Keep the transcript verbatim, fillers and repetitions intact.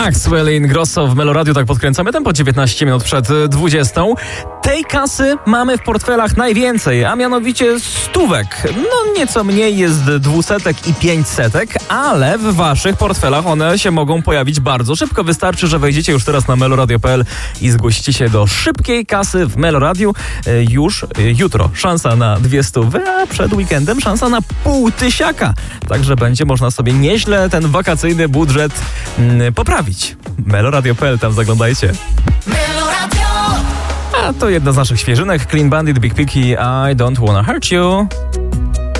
Maxwell i Ingrosso w Meloradiu, tak podkręcamy tempo dziewiętnaście minut przed dwudziestą. Tej kasy mamy w portfelach najwięcej, a mianowicie stówek. No nieco mniej jest dwusetek i pięćsetek, ale w waszych portfelach one się mogą pojawić bardzo szybko. Wystarczy, że wejdziecie już teraz na meloradio kropka p l i zgłosicie się do szybkiej kasy w Meloradiu. Już jutro szansa na dwie stówy, a przed weekendem szansa na pół tysiaka. Także będzie można sobie nieźle ten wakacyjny budżet mm, poprawić. meloradio kropka p l, tam zaglądajcie. A to jedna z naszych świeżynek. Clean Bandit, Big Picky, I Don't Wanna Hurt You.